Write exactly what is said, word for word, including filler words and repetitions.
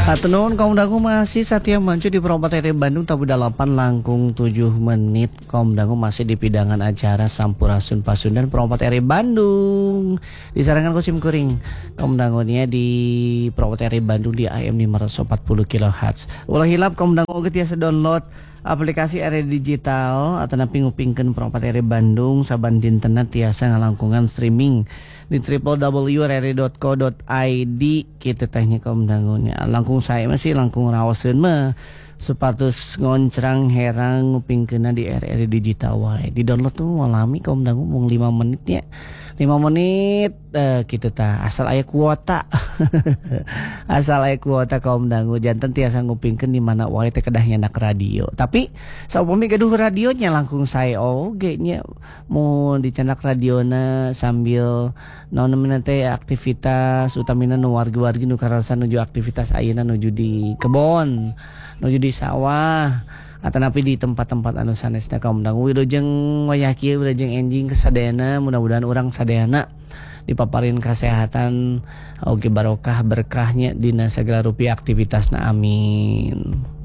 Atenun kaum dangu masih Satya Mancu di Properti Bandung tabu delapan langkung tujuh menit. Kaum dangu masih di pidangan acara Sampurasun Pasundan Properti Bandung. Disarankan kusim kuring. Kaum dangunya di Properti Bandung di A M lima ratus empat puluh kilohertz. Ulah hilap kaum dangu tiasa download aplikasi area digital atau napi ngupingkeun Properti Bandung saban dintenna tiasa ngalangkungan streaming di w w w titik r r dot co dot i d kitu tehnya kaum dangunya. Langkung saya masih langkung rawaseun mah supados ngoncrang herang ngupingkeunna di R R digital wae. Di download tuh walami kaum dangu mung lima menit nya. lima menit eh, kitu tah asal aya kuota. Asal aya kuota kaum dangu janten tiasa ngupingkeun di mana wae teh kedah nyandak radio. Tapi saupami gaduh radionya langkung sae oge nya mau dicandak radiona sambil naon namina teh aktivitas utamina nu wargi-wargi nu karasa nuju aktivitas ayeuna nuju di kebon, nuju di sawah atau napi di tempat-tempat anu sanesna kaum dangu wilujeng wayah kieu wilujeng enjing kesadayana mudah-mudahan urang sadayana dipaparin kesehatan oge barokah berkahnya dina sagala rupiah aktivitasna amin.